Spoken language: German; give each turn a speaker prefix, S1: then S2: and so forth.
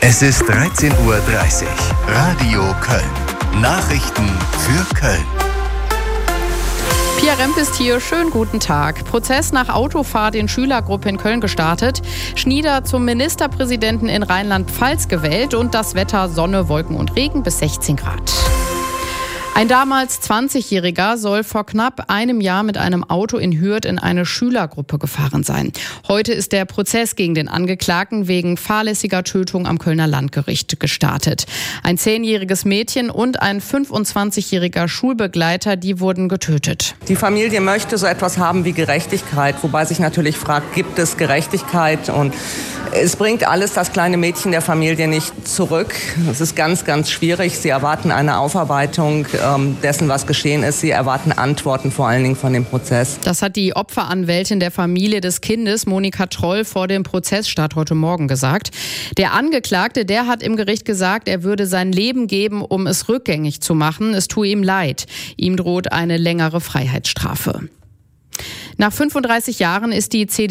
S1: Es ist 13:30 Uhr. Radio Köln. Nachrichten für Köln.
S2: Pia Remp ist hier. Schönen guten Tag. Prozess nach Autofahrt in Schülergruppe in Köln gestartet. Schnieder zum Ministerpräsidenten in Rheinland-Pfalz gewählt und das Wetter Sonne, Wolken und Regen bis 16 Grad. Ein damals 20-Jähriger soll vor knapp einem Jahr mit einem Auto in Hürth in eine Schülergruppe gefahren sein. Heute ist der Prozess gegen den Angeklagten wegen fahrlässiger Tötung am Kölner Landgericht gestartet. Ein 10-jähriges Mädchen und ein 25-jähriger Schulbegleiter, die wurden getötet.
S3: Die Familie möchte so etwas haben wie Gerechtigkeit, wobei sich natürlich fragt, gibt es Gerechtigkeit? Und es bringt alles das kleine Mädchen der Familie nicht zurück. Es ist ganz, ganz schwierig. Sie erwarten eine Aufarbeitung dessen, was geschehen ist. Sie erwarten Antworten vor allen Dingen von dem Prozess.
S2: Das hat die Opferanwältin der Familie des Kindes, Monika Troll, vor dem Prozessstart heute Morgen gesagt. Der Angeklagte, der hat im Gericht gesagt, er würde sein Leben geben, um es rückgängig zu machen. Es tue ihm leid. Ihm droht eine längere Freiheitsstrafe. Nach 35 Jahren ist die CDU